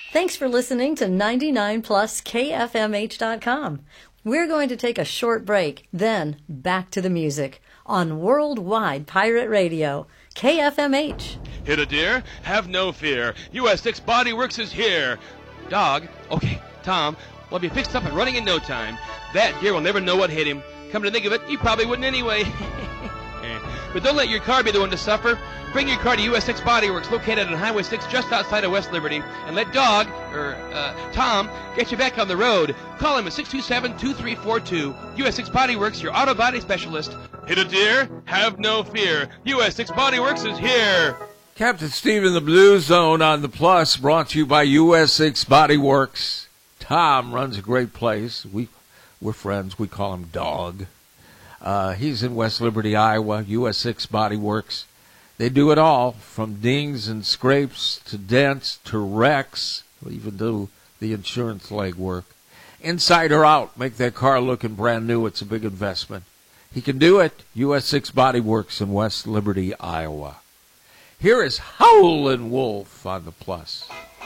Thanks for listening to 99 Plus KFMH.com. We're going to take a short break, then back to the music on Worldwide Pirate Radio, KFMH. Hit a deer? Have no fear. US 6 Body Works is here. Dog? Okay, Tom, we'll be fixed up and running in no time. That deer will never know what hit him. Come to think of it, he probably wouldn't anyway. But don't let your car be the one to suffer. Bring your car to US 6 Body Works, located on Highway 6 just outside of West Liberty, and let Tom, get you back on the road. Call him at 627-2342. US 6 Body Works, your auto body specialist. Hit a deer? Have no fear. US 6 Body Works is here. Captain Steve in the Blue Zone on the Plus, brought to you by US 6 Body Works. Tom runs a great place. We're friends. We call him Dog. He's in West Liberty, Iowa, US 6 Body Works. They do it all, from dings and scrapes to dents to wrecks. They even do the insurance legwork. Inside or out, make that car looking brand new. It's a big investment. He can do it. US 6 Body Works in West Liberty, Iowa. Here is Howlin' Wolf on the Plus.